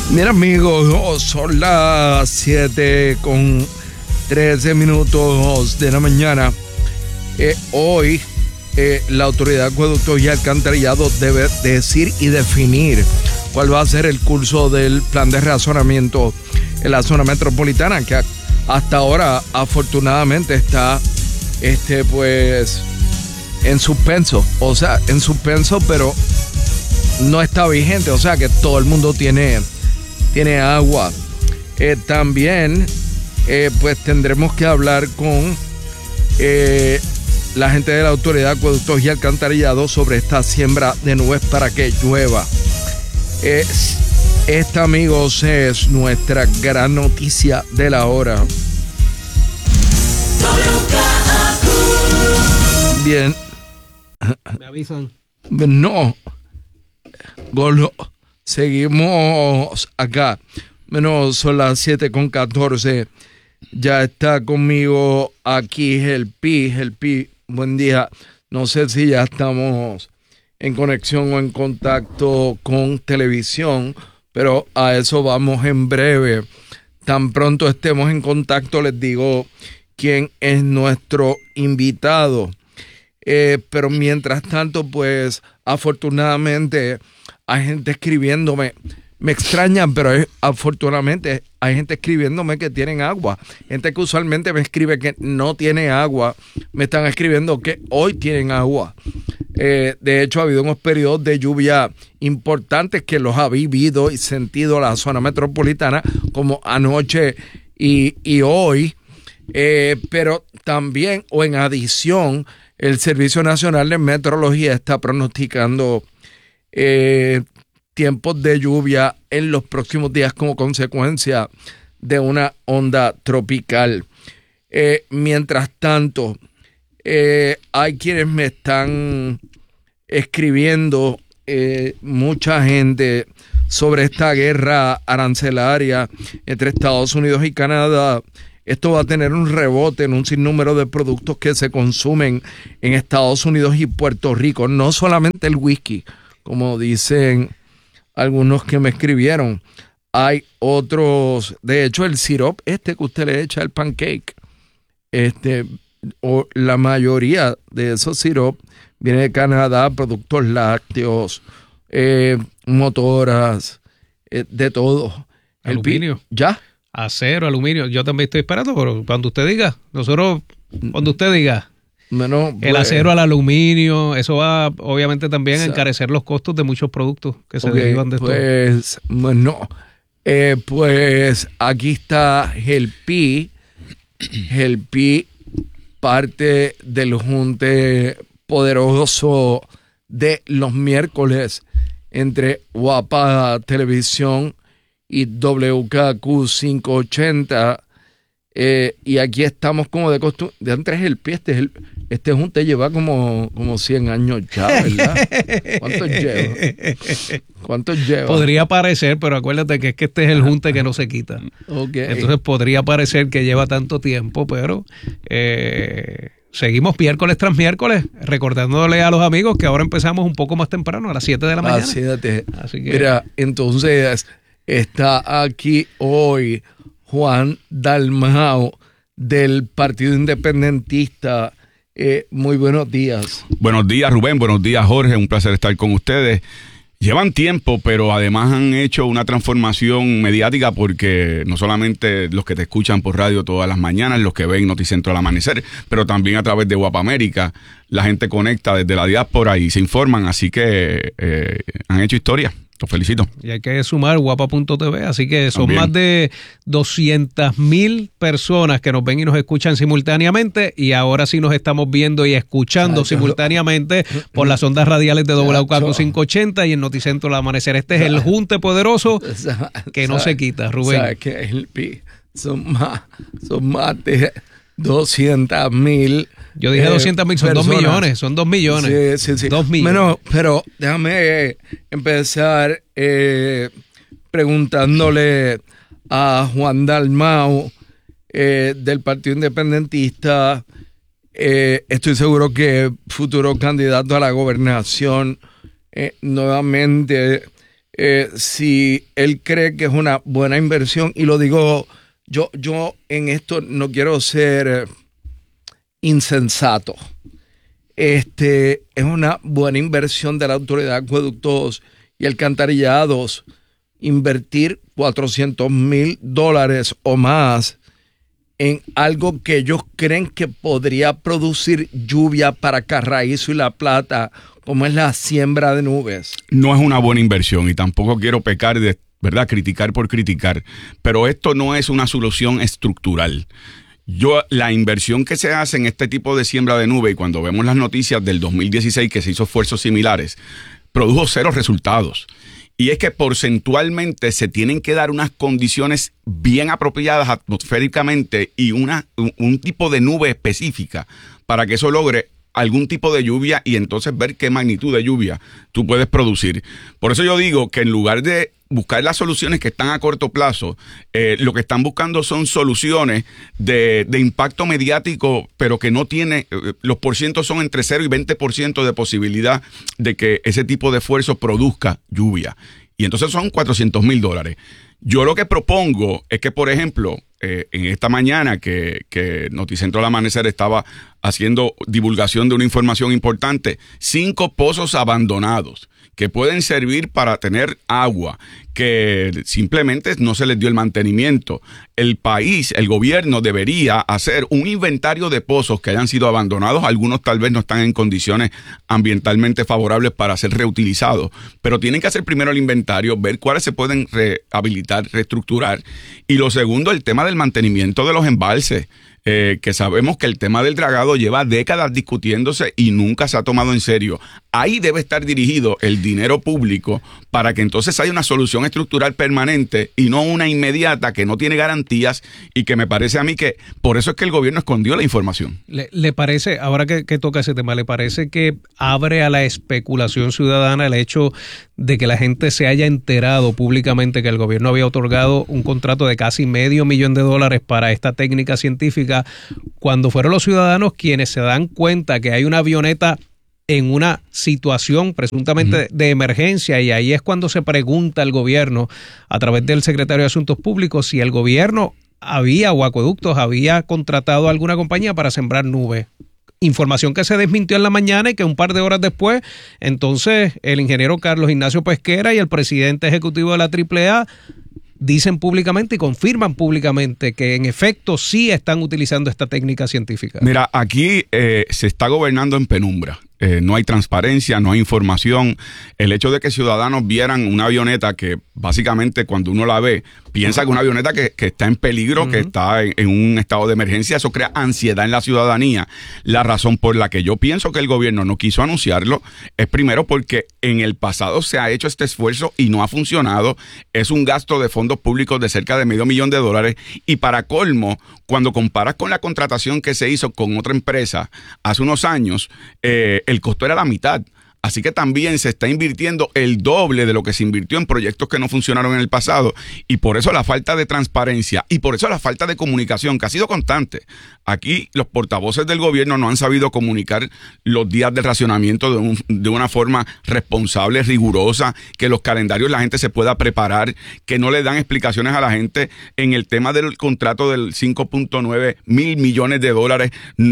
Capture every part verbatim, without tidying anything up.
Mira, amigos, son las siete con trece minutos de la mañana. Eh, hoy, eh, la Autoridad de Acueductos y Alcantarillado debe decir y definir cuál va a ser el curso del plan de razonamiento en la zona metropolitana, que hasta ahora, afortunadamente, está este, pues, en suspenso. O sea, en suspenso, pero no está vigente. O sea, que todo el mundo tiene... tiene agua. Eh, también, eh, pues tendremos que hablar con eh, la gente de la Autoridad de Acueductos y Alcantarillado sobre esta siembra de nubes para que llueva. Eh, esta, amigos, es nuestra gran noticia de la hora. Bien. Me avisan. No. Golo. Seguimos acá. Bueno, son las siete con catorce. Ya está conmigo aquí el Pi. El Pi, buen día. No sé si ya estamos en conexión o en contacto con televisión, pero a eso vamos en breve. Tan pronto estemos en contacto, les digo quién es nuestro invitado. Eh, pero mientras tanto, pues, afortunadamente... hay gente escribiéndome, me extrañan, pero es, afortunadamente hay gente escribiéndome que tienen agua. Gente que usualmente me escribe que no tiene agua, me están escribiendo que hoy tienen agua. Eh, de hecho, ha habido unos periodos de lluvia importantes que los ha vivido y sentido la zona metropolitana, como anoche y, y hoy. Eh, pero también, o en adición, el Servicio Nacional de Meteorología está pronosticando Eh, tiempos de lluvia en los próximos días como consecuencia de una onda tropical. Eh, mientras tanto, eh, hay quienes me están escribiendo, eh, mucha gente, sobre esta guerra arancelaria entre Estados Unidos y Canadá. Esto va a tener un rebote en un sinnúmero de productos que se consumen en Estados Unidos y Puerto Rico, no solamente el whisky, como dicen algunos que me escribieron. Hay otros, de hecho el sirope este que usted le echa al pancake, este, o la mayoría de esos sirope viene de Canadá, productos lácteos, eh, motoras, eh, de todo. Aluminio. El, ¿Ya? Acero, aluminio. Yo también estoy esperando, pero cuando usted diga, nosotros, cuando usted diga. Bueno, el pues, acero al aluminio, eso va obviamente también a o sea, encarecer los costos de muchos productos que se okay, derivan de esto. Pues, bueno, eh, pues aquí está el Pi, el Pi, parte del junte poderoso de los miércoles entre Guapa Televisión y W K Q quinientos ochenta. Eh, y aquí estamos como de costumbre. De antes el Pi, este es el, este junte lleva como, como cien años ya, ¿verdad? ¿Cuántos lleva? ¿Cuántos lleva? Podría parecer, pero acuérdate que es que este es el junte que no se quita. Okay. Entonces podría parecer que lleva tanto tiempo, pero eh, seguimos miércoles tras miércoles, recordándole a los amigos que ahora empezamos un poco más temprano, a las siete de la mañana. Así, de, Así que... Mira, entonces está aquí hoy Juan Dalmau, del Partido Independentista. Eh, muy buenos días. Buenos días, Rubén. Buenos días, Jorge. Un placer estar con ustedes. Llevan tiempo, pero además han hecho una transformación mediática, porque no solamente los que te escuchan por radio todas las mañanas, los que ven Noticentro al amanecer, pero también a través de Guapa América, la gente conecta desde la diáspora y se informan, así que eh, han hecho historia. Los felicito. Y hay que sumar guapa punto t v, así que son También más de doscientas mil personas que nos ven y nos escuchan simultáneamente, y ahora sí nos estamos viendo y escuchando Chacho. simultáneamente por las ondas radiales de W K Q quinientos ochenta y en Noticentro al amanecer. Este es el junte poderoso que no se quita, Rubén. ¿Sabes qué? El Pi son más, son más de doscientas mil. Yo dije doscientas mil, son dos millones, son dos millones. Sí, sí, sí. Dos millones. Bueno, pero déjame eh, empezar eh, preguntándole a Juan Dalmau, eh, del Partido Independentista. Eh, estoy seguro que futuro candidato a la gobernación, eh, nuevamente eh, si él cree que es una buena inversión, y lo digo, yo, yo en esto no quiero ser eh, insensato. Este, es una buena inversión de la Autoridad de Acueductos y Alcantarillados invertir cuatrocientos mil dólares o más en algo que ellos creen que podría producir lluvia para Carraízo y La Plata, como es la siembra de nubes. No es una buena inversión y tampoco quiero pecar de, ¿verdad?, criticar por criticar, pero esto no es una solución estructural. Yo, la inversión que se hace en este tipo de siembra de nube, y cuando vemos las noticias del dos mil dieciséis que se hizo esfuerzos similares, produjo cero resultados. Y es que porcentualmente se tienen que dar unas condiciones bien apropiadas atmosféricamente y una, un, un tipo de nube específica para que eso logre algún tipo de lluvia y entonces ver qué magnitud de lluvia tú puedes producir. Por eso yo digo que en lugar de buscar las soluciones que están a corto plazo, eh, lo que están buscando son soluciones de, de impacto mediático, pero que no tiene, eh, los porcientos son entre cero y veinte por ciento de posibilidad de que ese tipo de esfuerzo produzca lluvia. Y entonces son cuatrocientos mil dólares. Yo lo que propongo es que, por ejemplo, eh, en esta mañana que, que Noticentro al Amanecer estaba haciendo divulgación de una información importante, cinco pozos abandonados que pueden servir para tener agua, que simplemente no se les dio el mantenimiento. El país, el gobierno debería hacer un inventario de pozos que hayan sido abandonados. Algunos tal vez no están en condiciones ambientalmente favorables para ser reutilizados, pero tienen que hacer primero el inventario, ver cuáles se pueden rehabilitar, reestructurar. Y lo segundo, el tema del mantenimiento de los embalses. Eh, que sabemos que el tema del dragado lleva décadas discutiéndose y nunca se ha tomado en serio. Ahí debe estar dirigido el dinero público para que entonces haya una solución estructural permanente y no una inmediata que no tiene garantías y que me parece a mí que por eso es que el gobierno escondió la información. ¿Le, le parece, ahora que, que toca ese tema, le parece que abre a la especulación ciudadana el hecho de que la gente se haya enterado públicamente que el gobierno había otorgado un contrato de casi medio millón de dólares para esta técnica científica, cuando fueron los ciudadanos quienes se dan cuenta que hay una avioneta en una situación presuntamente uh-huh. de emergencia, y ahí es cuando se pregunta al gobierno a través del secretario de Asuntos Públicos si el gobierno había o Acueductos había contratado a alguna compañía para sembrar nubes? Información que se desmintió en la mañana y que un par de horas después, entonces el ingeniero Carlos Ignacio Pesquera y el presidente ejecutivo de la triple A dicen públicamente y confirman públicamente que en efecto sí están utilizando esta técnica científica. Mira, aquí eh, se está gobernando en penumbra. Eh, no hay transparencia, no hay información. El hecho de que ciudadanos vieran una avioneta que básicamente cuando uno la ve, piensa que una avioneta que, que está en peligro, uh-huh. que está en, en un estado de emergencia, eso crea ansiedad en la ciudadanía. La razón por la que yo pienso que el gobierno no quiso anunciarlo es primero porque en el pasado se ha hecho este esfuerzo y no ha funcionado. Es un gasto de fondos públicos de cerca de medio millón de dólares y para colmo, cuando comparas con la contratación que se hizo con otra empresa hace unos años, eh, el costo era la mitad. Así que también se está invirtiendo el doble de lo que se invirtió en proyectos que no funcionaron en el pasado. Y por eso la falta de transparencia y por eso la falta de comunicación, que ha sido constante. Aquí los portavoces del gobierno no han sabido comunicar los días de racionamiento de, un, de una forma responsable, rigurosa, que los calendarios la gente se pueda preparar, que no le dan explicaciones a la gente en el tema del contrato del cinco punto nueve mil millones de dólares.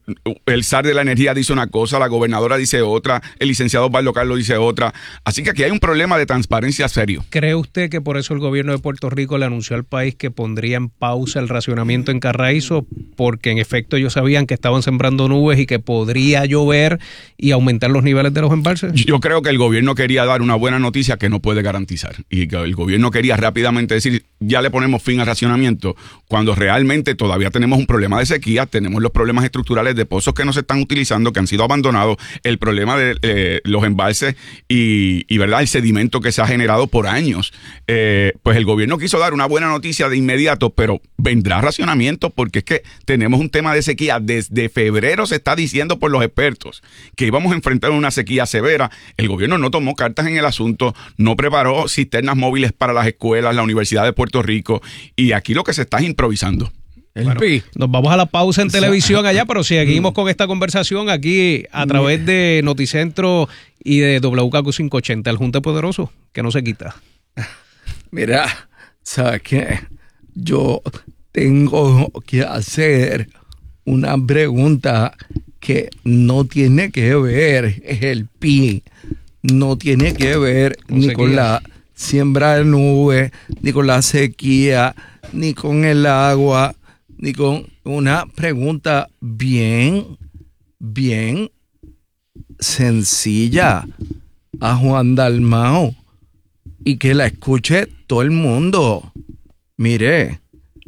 El S A R de la energía dice una cosa, la gobernadora dice otra, el licenciado local lo dice otra. Así que aquí hay un problema de transparencia serio. ¿Cree usted que por eso el gobierno de Puerto Rico le anunció al país que pondría en pausa el racionamiento en Carraízo? Porque en efecto ellos sabían que estaban sembrando nubes y que podría llover y aumentar los niveles de los embalses. Yo creo que el gobierno quería dar una buena noticia que no puede garantizar. Y que el gobierno quería rápidamente decir, ya le ponemos fin al racionamiento, cuando realmente todavía tenemos un problema de sequía, tenemos los problemas estructurales de pozos que no se están utilizando, que han sido abandonados, el problema de eh, los embalses y, y verdad el sedimento que se ha generado por años. Eh, pues el gobierno quiso dar una buena noticia de inmediato, pero vendrá racionamiento porque es que tenemos un tema de sequía. Desde febrero se está diciendo por los expertos que íbamos a enfrentar una sequía severa. El gobierno no tomó cartas en el asunto, no preparó cisternas móviles para las escuelas, la Universidad de Puerto Rico, y aquí lo que se está es improvisando. Bueno, nos vamos a la pausa en televisión allá, pero seguimos con esta conversación aquí a través de Noticentro y de W K Q quinientos ochenta, el Junte Poderoso, que no se quita. Mira, ¿sabes qué? Yo tengo que hacer una pregunta que no tiene que ver el P I, no tiene que ver con ni sequía. con la siembra de nubes, ni con la sequía, ni con el agua, ni con una pregunta bien, bien sencilla a Juan Dalmau y que la escuche todo el mundo. Mire,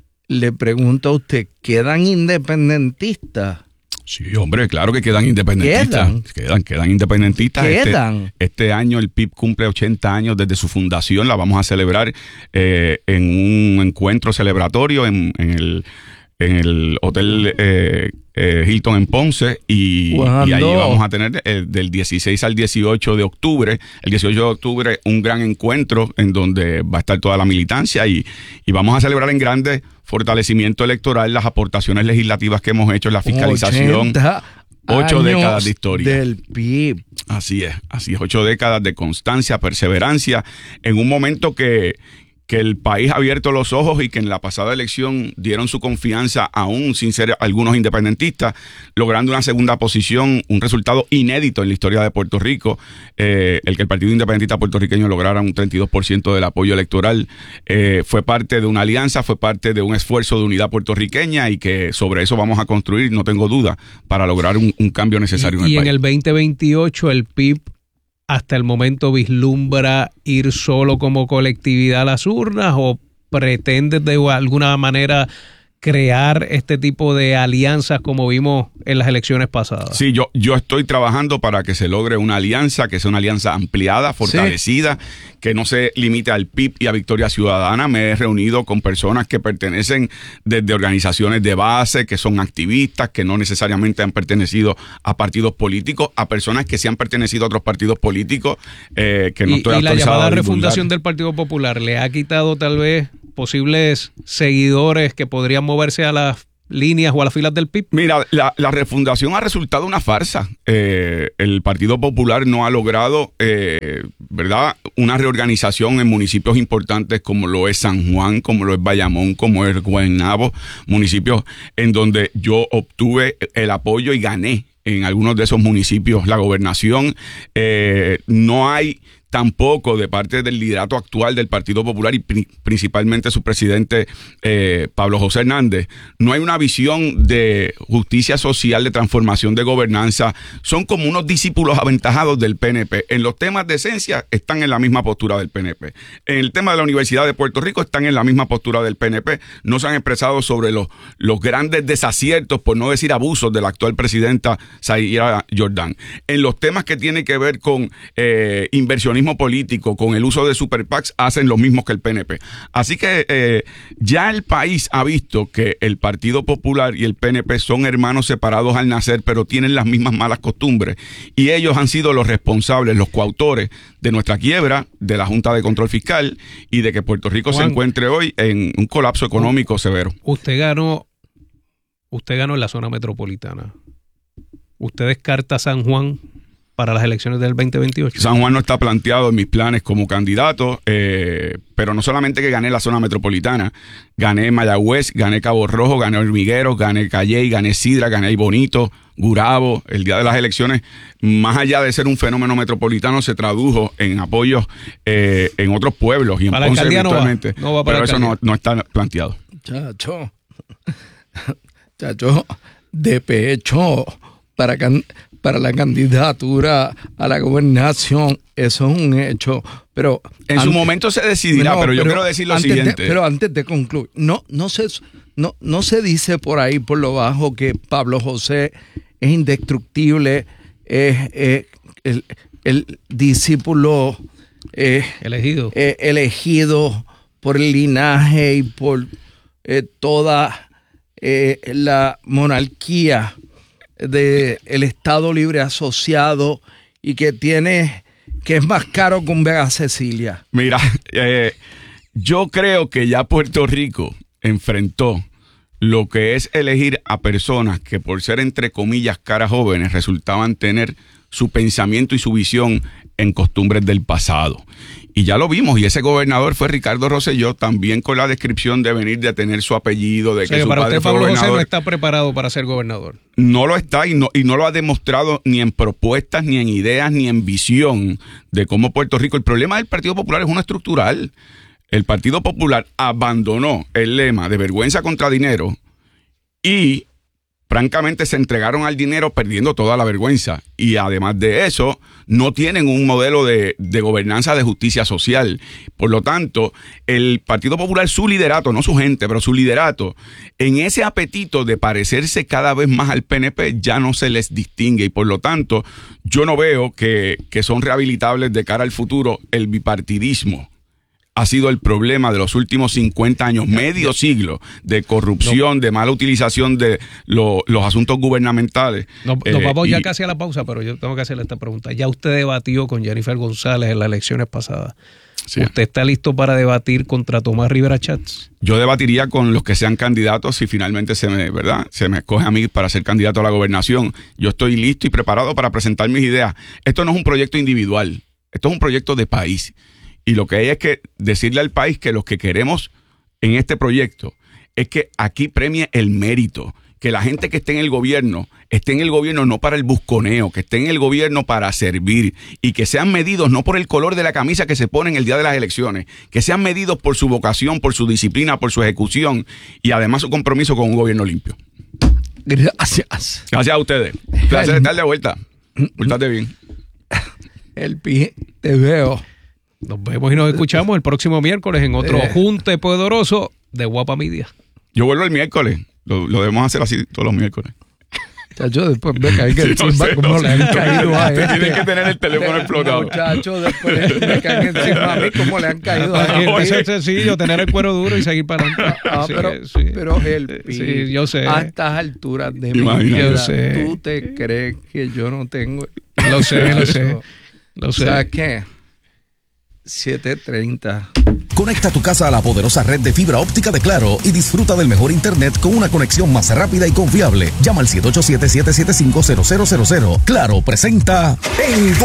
le pregunto a usted, ¿quedan independentistas? Sí, hombre, claro que quedan independentistas. ¿Quedan? Quedan, quedan independentistas. ¿Quedan? Este, este año el P I B cumple ochenta años desde su fundación. La vamos a celebrar eh, en un encuentro celebratorio en, en el en el Hotel eh, eh, Hilton en Ponce y, y ahí vamos a tener eh, del dieciséis al dieciocho de octubre, el dieciocho de octubre un gran encuentro en donde va a estar toda la militancia y, y vamos a celebrar en grande fortalecimiento electoral, las aportaciones legislativas que hemos hecho en la fiscalización. Ocho décadas de historia. Del P I B. Así es, así es, ocho décadas de constancia, perseverancia, en un momento que, que el país ha abierto los ojos y que en la pasada elección dieron su confianza, aún sin ser algunos independentistas, logrando una segunda posición, un resultado inédito en la historia de Puerto Rico, eh, el que el Partido Independentista Puertorriqueño lograra un treinta y dos por ciento del apoyo electoral, eh, fue parte de una alianza, fue parte de un esfuerzo de unidad puertorriqueña y que sobre eso vamos a construir, no tengo duda, para lograr un, un cambio necesario y, en el y país. Y en el veinte veintiocho el P I B hasta el momento vislumbra ir solo como colectividad a las urnas o pretende de alguna manera crear este tipo de alianzas como vimos en las elecciones pasadas? Sí, yo, yo estoy trabajando para que se logre una alianza, que sea una alianza ampliada, fortalecida, sí, que no se limite al P I B y a Victoria Ciudadana. Me he reunido con personas que pertenecen desde organizaciones de base, que son activistas, que no necesariamente han pertenecido a partidos políticos, a personas que sí han pertenecido a otros partidos políticos, eh, que no y, estoy y la autorizado llamada a divulgar. refundación del Partido Popular le ha quitado tal vez posibles seguidores que podrían moverse a las líneas o a las filas del P I B? Mira, la, la refundación ha resultado una farsa. Eh, el Partido Popular no ha logrado, eh, ¿verdad?, una reorganización en municipios importantes como lo es San Juan, como lo es Bayamón, como es Guaynabo, municipios en donde yo obtuve el apoyo y gané en algunos de esos municipios la gobernación. Eh, no hay tampoco de parte del liderato actual del Partido Popular y pri- principalmente su presidente eh, Pablo José Hernández, no hay una visión de justicia social, de transformación de gobernanza. Son como unos discípulos aventajados del P N P. En los temas de esencia están en la misma postura del P N P. En el tema de la Universidad de Puerto Rico están en la misma postura del P N P. No se han expresado sobre los, los grandes desaciertos, por no decir abusos, de la actual presidenta Zaira Jordan. En los temas que tienen que ver con eh, inversionismo político, con el uso de super PACs, hacen lo mismo que el P N P. Así que eh, ya el país ha visto que el Partido Popular y el P N P son hermanos separados al nacer, pero tienen las mismas malas costumbres. Y ellos han sido los responsables, los coautores de nuestra quiebra, de la Junta de Control Fiscal y de que Puerto Rico Juan, se encuentre hoy en un colapso económico Juan, severo. Usted ganó, usted ganó en la zona metropolitana. ¿Usted descarta San Juan para las elecciones del veinte veintiocho? San Juan no está planteado en mis planes como candidato, eh, pero no solamente que gané la zona metropolitana, gané Mayagüez, gané Cabo Rojo, gané Hormiguero, gané Calley, gané Sidra, gané Bonito, Gurabo. El día de las elecciones, más allá de ser un fenómeno metropolitano, se tradujo en apoyos eh, en otros pueblos y en para Ponce eventualmente. No va, no va para pero eso no, no está planteado. Chacho, chacho, de pecho, para can para la candidatura a la gobernación, eso es un hecho, pero en antes, su momento se decidirá, no, pero yo pero quiero decir lo siguiente. De, pero antes de concluir, no, no se, no, no se dice por ahí por lo bajo que Pablo José es indestructible, es eh, el, el discípulo eh, elegido, eh, elegido por el linaje y por eh, toda eh, la monarquía de el Estado Libre Asociado y que tiene que es más caro que un Vega Cecilia. Mira, eh, yo creo que ya Puerto Rico enfrentó lo que es elegir a personas que por ser entre comillas caras jóvenes resultaban tener su pensamiento y su visión en costumbres del pasado. y ya lo vimos, y ese gobernador fue Ricardo Rosselló, también con la descripción de venir de tener su apellido, de o sea, que su para padre usted fue Pablo gobernador. José no está preparado para ser gobernador. No lo está y no, y no lo ha demostrado ni en propuestas, ni en ideas, ni en visión de cómo Puerto Rico. El problema del Partido Popular es uno estructural. El Partido Popular abandonó el lema de vergüenza contra dinero y francamente se entregaron al dinero perdiendo toda la vergüenza, y además de eso no tienen un modelo de, de gobernanza de justicia social. Por lo tanto, el Partido Popular, su liderato, no su gente, pero su liderato, en ese apetito de parecerse cada vez más al P N P ya no se les distingue, y por lo tanto yo no veo que, que son rehabilitables de cara al futuro. El bipartidismo ha sido el problema de los últimos cincuenta años, medio siglo de corrupción, de mala utilización de lo, los asuntos gubernamentales. Nos, Eh, nos vamos ya y- casi a la pausa, pero yo tengo que hacerle esta pregunta. Ya usted debatió con Jennifer González en las elecciones pasadas. Sí. ¿Usted está listo para debatir contra Tomás Rivera Chats? Yo debatiría con los que sean candidatos si finalmente se me, ¿verdad? Se me escoge a mí para ser candidato a la gobernación. Yo estoy listo y preparado para presentar mis ideas. Esto no es un proyecto individual, esto es un proyecto de país. Y lo que hay es que decirle al país que lo que queremos en este proyecto es que aquí premie el mérito, que la gente que esté en el gobierno esté en el gobierno no para el busconeo, que esté en el gobierno para servir, y que sean medidos no por el color de la camisa que se ponen el día de las elecciones, que sean medidos por su vocación, por su disciplina, por su ejecución y además su compromiso con un gobierno limpio. Gracias. Gracias a ustedes. Un placer estar de vuelta. Pórtate bien. El pi, te veo. Nos vemos y nos escuchamos el próximo miércoles en otro Eh. Junte Poderoso de Guapa Media. Yo vuelvo el miércoles. Lo, lo debemos hacer así todos los miércoles. Chacho, después me caí que Sí, no encima sé, como no le sé. han caído a Te este. tienen que tener el teléfono explotado. Muchachos, después me caen encima a mí como le han caído a Aquí, este. eso es sencillo, tener el cuero duro y seguir para adelante. Ah, Así pero, que, sí. pero Helpi, Sí, yo sé. a estas alturas de mi Imagínate. vida, Yo sé. ¿tú te crees que yo no tengo? Lo sé, lo sé. Eso. Lo O sea, sé. ¿qué? siete treinta. Conecta tu casa a la poderosa red de fibra óptica de Claro y disfruta del mejor internet con una conexión más rápida y confiable. Llama al siete ocho siete, siete siete cinco, cero cero cero cero. Claro presenta El